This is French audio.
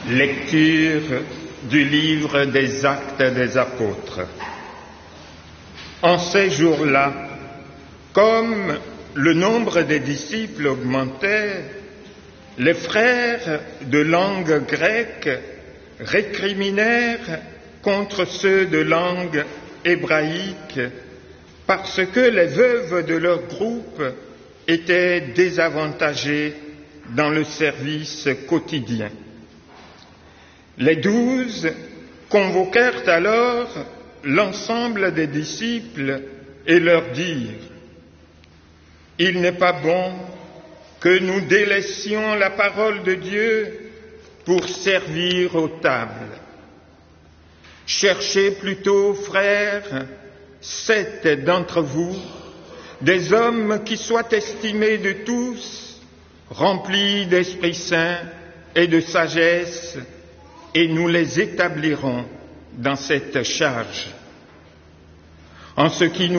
Lecture du livre des Actes des Apôtres. En ces jours-là, comme le nombre des disciples augmentait, les frères de langue grecque récriminèrent contre ceux de langue hébraïque parce que les veuves de leur groupe étaient désavantagées dans le service quotidien. Les 12 convoquèrent alors l'ensemble des disciples et leur dirent : « Il n'est pas bon que nous délaissions la parole de Dieu pour servir aux tables. Cherchez plutôt, frères, 7 d'entre vous, des hommes qui soient estimés de tous, remplis d'Esprit Saint et de sagesse, et nous les établirons dans cette charge. En ce qui nous